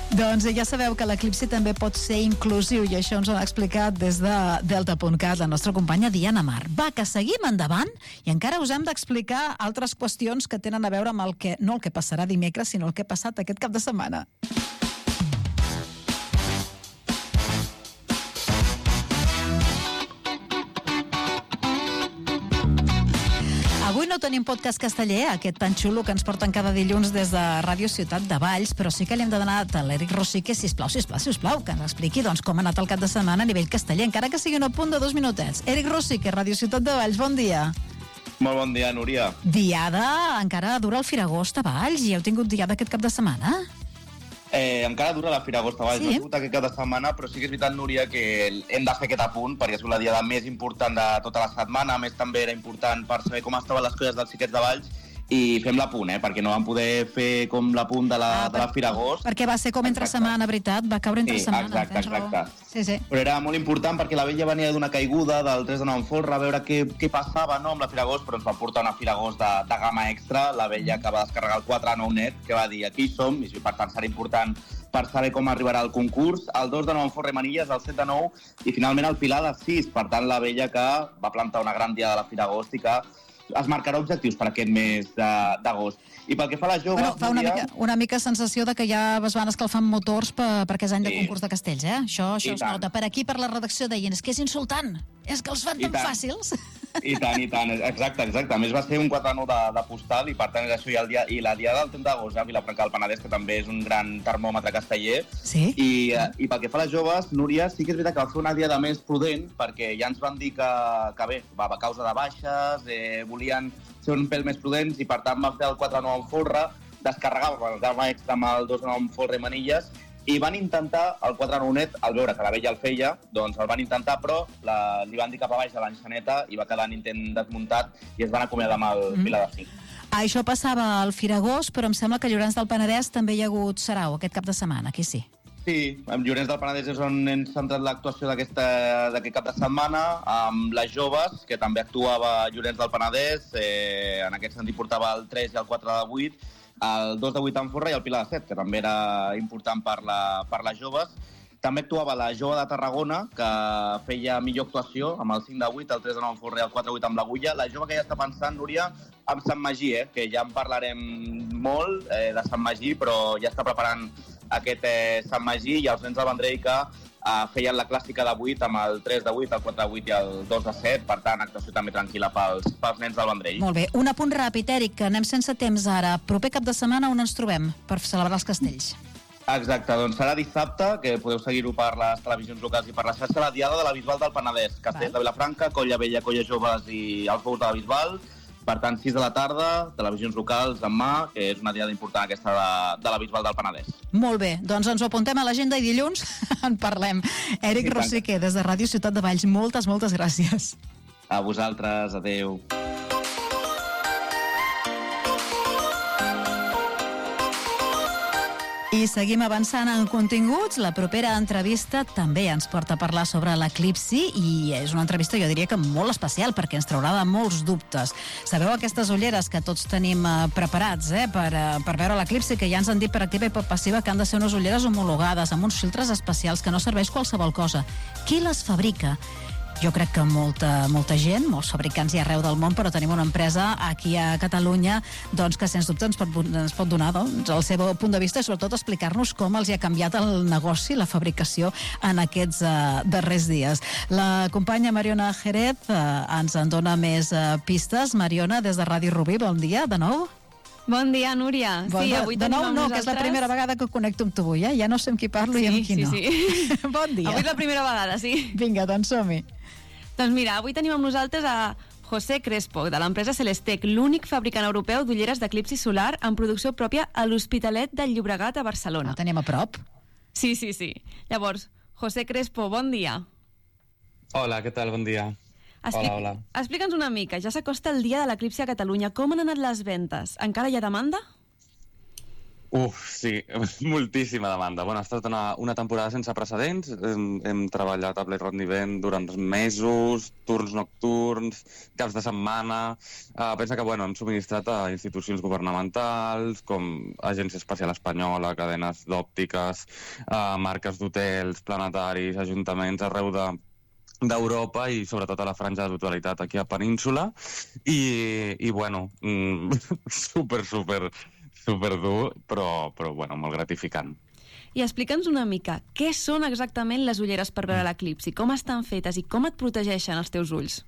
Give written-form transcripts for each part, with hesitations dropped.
Doncs ja sabeu que l'eclipsi també pot ser inclusiu i això ens ho ha explicat des de Delta.cat la nostra companya Diana Mar. Va, que seguim endavant i encara us hem d'explicar altres qüestions que tenen a veure amb el que, no el que passarà dimecres, sinó el que ha passat aquest cap de setmana. Avui no tenim podcast casteller, aquest tan xulo que ens porten cada dilluns des de Ràdio Ciutat de Valls, però sí que li hem de donar a l'Eric Rosique, sisplau, que ens expliqui com ha anat el cap de setmana a nivell casteller, encara que sigui un apunt de 2 minutets. Eric Rosique, Ràdio Ciutat de Valls, bon dia. Molt bon dia, Núria. Diada, encara dura el Firagost a Valls i heu tingut diada aquest cap de setmana? Encara dura la Firagost a Valls, no ha sigut aquest cap de setmana, però sí que és veritat, Núria, que hem de fer aquest apunt, perquè és la diada més important de tota la setmana, a més també era important per saber com estaven les colles dels xiquets de Valls, i fem l'apunt, perquè no vam poder fer com l'apunt de la Firagost. Perquè va ser com entre setmana, veritat? Va caure entre setmana. Exacte. Sí. Però era molt important perquè la vella venia d'una caiguda del 3 de 9 en folre, a veure què passava, no, amb la Firagost, però ens va portar una Firagost de gamma extra, la vella que va descarregar el 4 de 9 net, que va dir aquí som, i per tant serà important per saber com arribarà el concurs, el 2 de 9 en folre Manilles, el 7 de 9 i finalment el Pilar de 6, per tant la vella que va plantar una gran diada de la Firagost i que es marcarà objectius per aquest mes d'agost. I pel que fa a les joves... Fa una mica sensació de que ja es van escalfant motors perquè és any de concurs de castells, eh? Això es nota. Per aquí, per la redacció, deien, és que és insultant, és que els fan tan fàcils. I tant, exacte. A més va ser un 4-9 de postal i per tant és això i la diada del 30 d'agost a Vilafranca del Penedès, que també és un gran termòmetre casteller. Sí? I pel que fa a les joves, Núria, sí que és veritat que va fer una diada més prudent perquè ja ens van dir que bé, a causa de baixes, volien ser un pèl més prudents i per tant van fer el 4-9 en folre, descarregaven el gamma extra amb el 2-9 en folre i Manilles i van intentar el 4-9 net, al veure que la vella el feia, doncs el van intentar, però li van dir cap a baix a l'enxaneta i va quedar en intent desmuntat i es van acomiadar amb el Pilar de 5. Això passava al Firagost, però em sembla que a Llorenç del Penedès també hi ha hagut sarau aquest cap de setmana, aquí sí. Sí, amb Llorenç del Penedès és on hem centrat l'actuació d'aquest cap de setmana, amb les joves, que també actuava a Llorenç del Penedès, en aquest sentit portava el 3 i el 4 de 8, el 2 de 8 en folre i el Pilar de 7, que també era important per les joves. També actuava la jove de Tarragona, que feia millor actuació, amb el 5 de 8, el 3 de 9 en folre i el 4 de 8 amb l'agulla. La jove que ja està pensant, Núria, amb Sant Magí, que ja en parlarem molt de Sant Magí, però ja està preparant aquest Sant Magí i els nens del Vendrell que feien la clàssica de 8 amb el 3 de 8, el 4 de 8 i el 2 de 7, per tant, actuació també tranquil·la pels nens del Vendrell. Molt bé, un apunt ràpid, Eric, que anem sense temps ara. Proper cap de setmana on ens trobem per celebrar els castells? Exacte, doncs serà dissabte, que podeu seguir-ho per les televisions locals i per la xarxa, la diada de la Bisbal del Penedès, Castells de Vilafranca, Colla Vella, Colla Joves i els bous de la Bisbal. Per tant, 6 de la tarda, televisions locals demà, que és una diada important aquesta de la Bisbal del Penedès. Molt bé, doncs ens ho apuntem a l'agenda i dilluns en parlem. Eric Rosique, des de Ràdio Ciutat de Valls, moltes gràcies. A vosaltres, adeu. I seguim avançant en continguts. La propera entrevista també ens porta a parlar sobre l'eclipsi i és una entrevista, jo diria que molt especial, perquè ens traurà de molts dubtes. Sabeu aquestes ulleres que tots tenim preparats per veure l'eclipsi, que ja ens han dit per activa i per passiva que han de ser unes ulleres homologades, amb uns filtres especials, que no serveix qualsevol cosa. Qui les fabrica? Jo crec que molta gent, molts fabricants i arreu del món, però tenim una empresa aquí a Catalunya doncs, que sens dubte ens pot donar el seu punt de vista i sobretot explicar-nos com els hi ha canviat el negoci, la fabricació en aquests darrers dies. La companya Mariona Jerez ens en dona més pistes. Mariona, des de Ràdio Rubí, bon dia de nou. Bon dia, Núria. Sí, avui de nou no, que és la primera vegada que connecto amb tu avui, ja no sé amb qui parlo i amb qui no. Sí. Bon dia. Avui és la primera vegada, sí. Vinga, doncs som-hi. Doncs mira, avui tenim amb nosaltres a José Crespo, de l'empresa Celestec, l'únic fabricant europeu d'ulleres d'eclipsi solar amb producció pròpia a l'Hospitalet del Llobregat a Barcelona. El tenim a prop. Sí. Llavors, José Crespo, bon dia. Hola, què tal? Bon dia. Hola. Explica'ns una mica, ja s'acosta el dia de l'eclipsi a Catalunya. Com han anat les ventes? Encara hi ha demanda? Sí, moltíssima demanda. Bueno, ha estat una temporada sense precedents. Hem treballat a ple rendiment durant mesos, turns nocturns, caps de setmana. Pensa que hem subministrat a institucions governamentals, com Agència Espacial Espanyola, cadenes d'òptiques, marques d'hotels, planetaris, ajuntaments arreu d'Europa i sobretot a la franja de totalitat aquí a Península. I super dur, però molt gratificant. I explica'ns una mica, què són exactament les ulleres per veure l'eclipsi? Com estan fetes i com et protegeixen els teus ulls?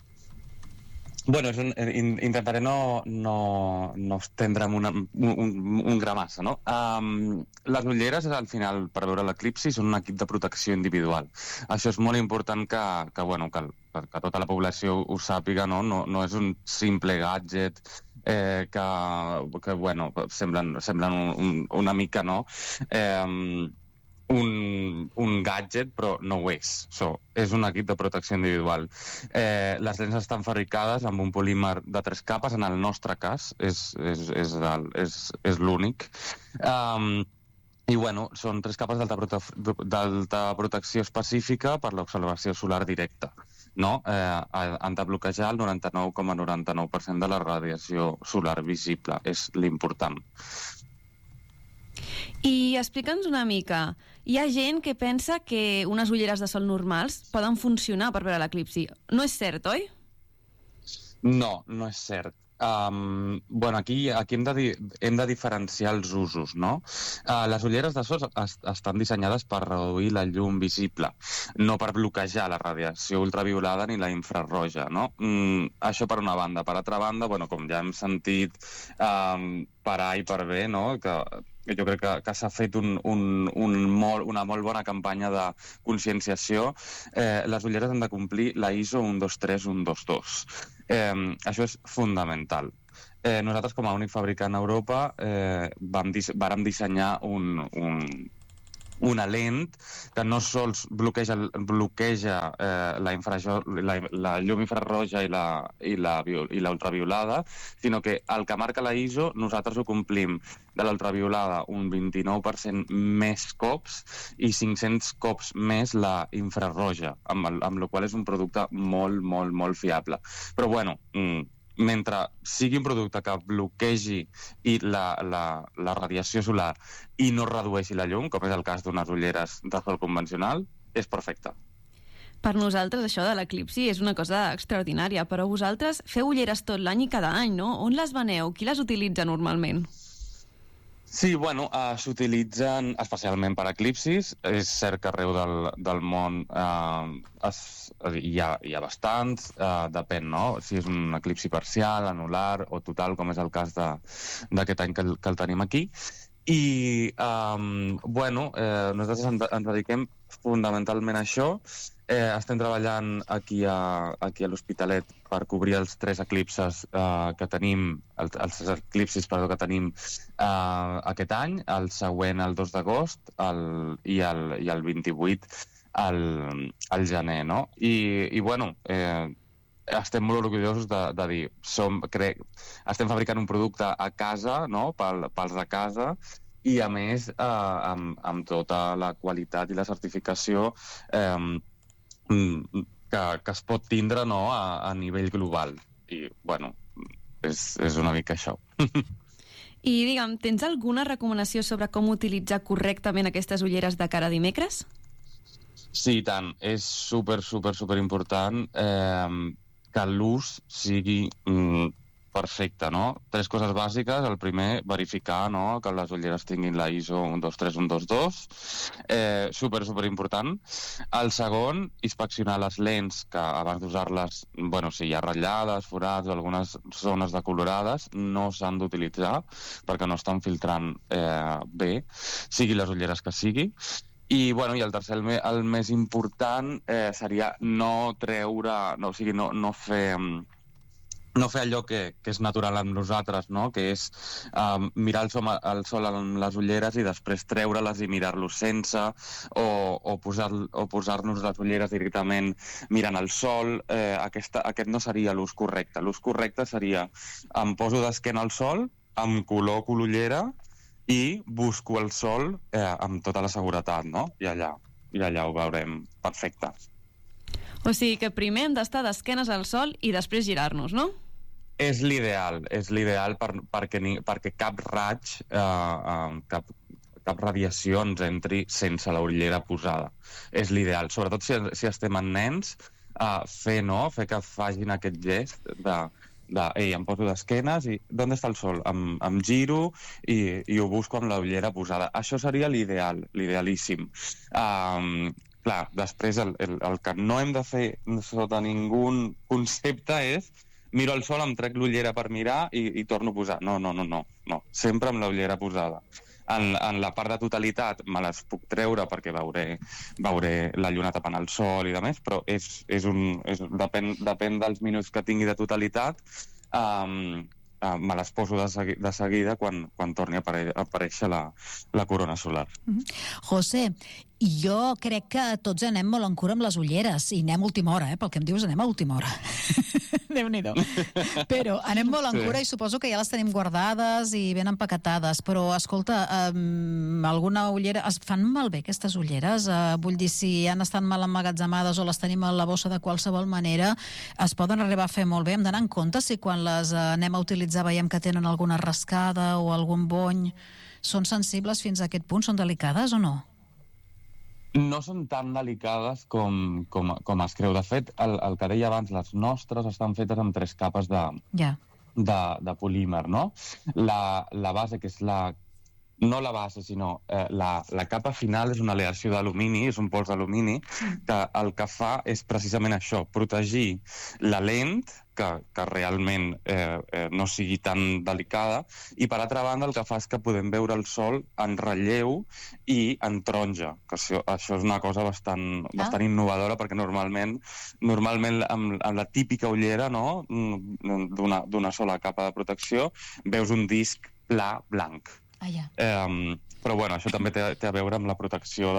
Intentaré no estendre'm un gra massa, no? Les ulleres, al final, per veure l'eclipsi, són un equip de protecció individual. Això és molt important que tota la població ho sàpiga, no? No és un simple gadget que semblen una mica, no? Un gadget, però no ho és. És un equip de protecció individual. Les lents estan fabricades amb un polímer de 3 capes, en el nostre cas, és l'únic. I són 3 capes d'alta protecció específica per l'observació solar directa. Han de bloquejar el 99,99% de la radiació solar visible. És l'important. I explica'ns una mica, hi ha gent que pensa que unes ulleres de sol normals poden funcionar per veure l'eclipsi. No és cert, oi? No és cert. Aquí hem de diferenciar els usos, no? Les ulleres de sol estan dissenyades per reduir la llum visible, no per bloquejar la radiació ultraviolada ni la infrarroja, no? Això per una banda. Per altra banda, com ja hem sentit per A i per B, no? Que jo crec que s'ha fet una molt bona campanya de conscienciació. Les ulleres han de complir la ISO 123-122. Això és fundamental. Nosaltres, com a únic fabricant a Europa, vàrem dissenyar una lent que no sols bloqueja la llum infrarroja i la ultraviolada, sinó que el que marca la ISO nosaltres ho complim de la ultraviolada un 29% més cops i 500 cops més la infrarroja, amb la qual és un producte molt, molt, molt fiable. Però mentre sigui un producte que bloquegi la radiació solar i no redueixi la llum, com és el cas d'unes ulleres de sol convencional, és perfecte. Per nosaltres això de l'eclipsi és una cosa extraordinària, però vosaltres feu ulleres tot l'any i cada any, no? On les veneu? Qui les utilitza normalment? Sí, s'utilitzen especialment per eclipsis. És cert que arreu del món hi ha bastants, depèn, no? Si és un eclipsi parcial, anular o total, com és el cas d'aquest any que el tenim aquí. I, nosaltres ens dediquem fundamentalment a això. Estem treballant aquí a l'Hospitalet per cobrir els 3 eclipsis que tenim, els eclipsis que tenim aquest any, el següent el 2 d'agost i el 28 al gener, no? Estem molt orgullosos de dir, estem fabricant un producte a casa, no?, pels de casa, i a més amb tota la qualitat i la certificació que es pot tindre, no?, a nivell global. I, és una mica això. I, digue'm, tens alguna recomanació sobre com utilitzar correctament aquestes ulleres de cara a dimecres? Sí, i tant. És super important que l'ús sigui perfecte, no? 3 coses bàsiques. El primer, verificar, no?, que les ulleres tinguin la ISO 123-122. Super important. El segon, inspeccionar les lents, que abans d'usar-les, si hi ha ratllades, forats o algunes zones decolorades, no s'han d'utilitzar perquè no estan filtrant bé, sigui les ulleres que sigui. I el tercer, el més important, seria no fer allò que és natural en nosaltres, no?, que és mirar el sol amb les ulleres i després treure-les i mirar-los sense, o posar-nos les ulleres directament mirant el sol. Aquest no seria l'ús correcte. L'ús correcte seria em poso d'esquena al sol, em col·loco l'ullera i busco el sol amb tota la seguretat, no? I allà ho veurem perfecte. O sigui que primer hem d'estar d'esquenes al sol i després girar-nos, no? És l'ideal perquè cap raig, cap radiació ens entri sense la ullera posada. És l'ideal, sobretot si estem en nens, fer que facin aquest gest ei, em poso d'esquenes i d'on està el sol? Em giro i ho busco amb la ullera posada. Això seria l'ideal, l'idealíssim. Clar, després el que no hem de fer sota ningú concepte és miro el sol, em trec l'ullera per mirar i torno a posar. No. Sempre amb la ullera posada. En la part de totalitat me les puc treure perquè veuré la lluna tapant el sol i demés, però depèn dels minuts que tingui de totalitat, me les poso de seguida quan torni a aparèixer la corona solar. José, jo crec que tots anem molt en cura amb les ulleres i anem a última hora, pel que em dius anem a última hora. Déu-n'hi-do. Però anem molt en cura i suposo que ja les tenim guardades i ben empaquetades, però escolta, alguna ullera... Es fan malbé aquestes ulleres? Vull dir, si han estat mal emmagatzemades o les tenim a la bossa de qualsevol manera, es poden arribar a fer molt bé. Hem d'anar en compte si quan les anem a utilitzar veiem que tenen alguna rascada o algun bony. Són sensibles fins a aquest punt? Són delicades o no? No són tan delicades com es creu. De fet, el que deia abans, les nostres estan fetes amb 3 capes de polímer, no? La base, que és no la base, sinó la capa final és una aleació d'alumini, és un pols d'alumini, que el que fa és precisament això, protegir la lent, que realment no sigui tan delicada, i per altra banda el que fa és que podem veure el sol en relleu i en taronja, que això és una cosa bastant innovadora, perquè normalment amb la típica ullera, no, d'una sola capa de protecció, veus un disc pla blanc. Però bueno, això també té a veure amb la protecció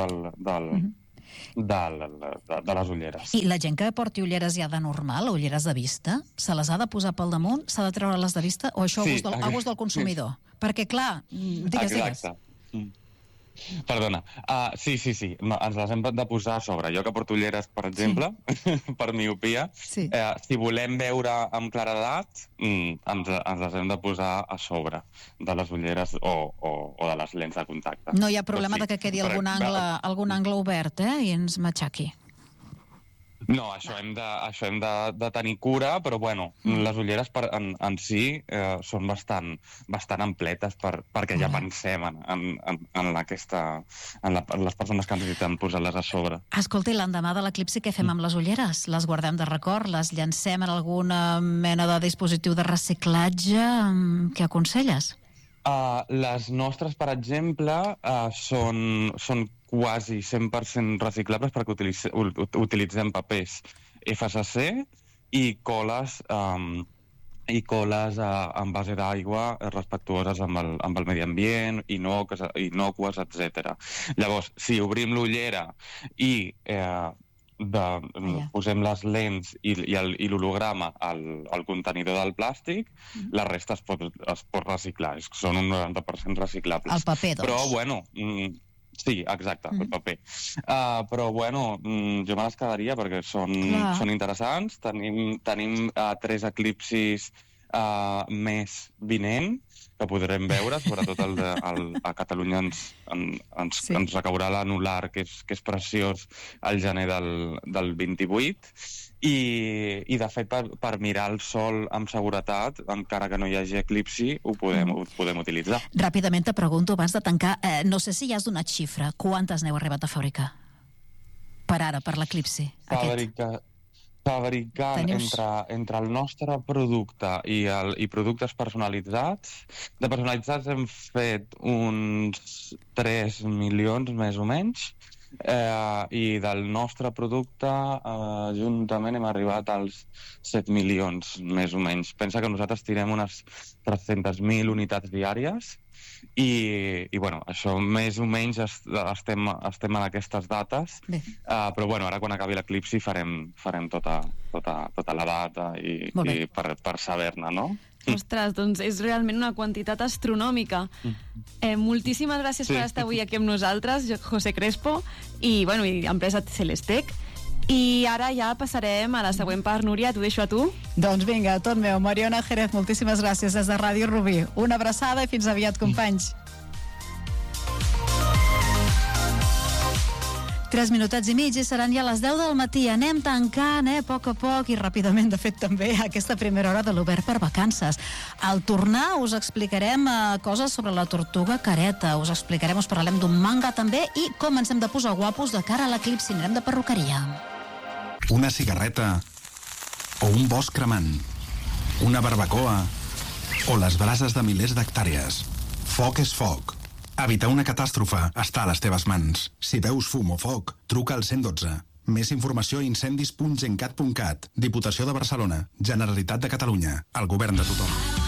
de les ulleres. I la gent que porti ulleres ja de normal, ulleres de vista, se les ha de posar pel damunt? S'ha de treure les de vista? O això a gust del consumidor? Perquè, clar, digues. Exacte. Perdona. Sí. No, ens les hem de posar a sobre. Jo que porto ulleres, per exemple, per miopia, si volem veure amb claredat, ens les hem de posar a sobre de les ulleres o de les lents de contacte. No hi ha problema de que quedi algun angle obert i ens matxaqui. No, això hem de tenir cura, però bueno, les ulleres en si són bastant ampletes perquè ja pensem en les persones que necessiten posar-les a sobre. Escolta, i l'endemà de l'eclipsi què fem amb les ulleres? Les guardem de record? Les llancem en alguna mena de dispositiu de reciclatge? Què aconselles? Les nostres, per exemple, són quasi 100% reciclables perquè utilitzem papers FSC i coles en base d'aigua respectuoses amb el medi ambient, innòcues, etc. Llavors, si obrim l'ullera i posem les lents i l'holograma al contenidor del plàstic, la resta es pot reciclar. Són un 90% reciclables. El paper, doncs. Però, bueno... Sí, exacte, el paper. Però, bueno, jo me les quedaria perquè són interessants. Tenim 3 eclipsis més vinent que podrem veure, sobretot a Catalunya ens recaurà l'anular, que és preciós, al gener del 28, i de fet per mirar el sol amb seguretat, encara que no hi hagi eclipsi, ho podem utilitzar. Ràpidament te pregunto, abans de tancar, no sé si ja has donat xifra, quantes n'heu arribat a fabricar? Per ara, per l'eclipsi? Fabricar entre el nostre producte i productes personalitzats. De personalitzats hem fet uns 3 milions, més o menys, i del nostre producte juntament hem arribat als 7 milions, més o menys. Pensa que nosaltres tirem unes 300.000 unitats diàries i bueno, això més o menys estem en aquestes dates, però bueno, ara quan acabi l'eclipsi farem tota la data i per saber-ne, no? Ostres, doncs és realment una quantitat astronòmica. Moltíssimes gràcies per estar avui aquí amb nosaltres, José Crespo, i empresa Celestec. I ara ja passarem a la següent part. Núria, t'ho deixo a tu. Doncs vinga, tot meu. Mariona Jerez, moltíssimes gràcies des de Ràdio Rubí. Una abraçada i fins aviat, companys. 3 minutets i mig i seran ja les 10 del matí. Anem tancant, a poc a poc i ràpidament, de fet, també aquesta primera hora de l'Obert per Vacances. Al tornar us explicarem coses sobre la tortuga careta, us parlarem d'un manga també i com ens hem de posar guapos de cara a l'eclipsi. Anirem de perruqueria. Una cigarreta o un bosc cremant, una barbacoa o les brases de milers d'hectàrees. Foc és foc. Evitar una catàstrofe està a les teves mans. Si veus fum o foc, truca al 112. Més informació a incendis.gencat.cat. Diputació de Barcelona. Generalitat de Catalunya. El govern de tothom.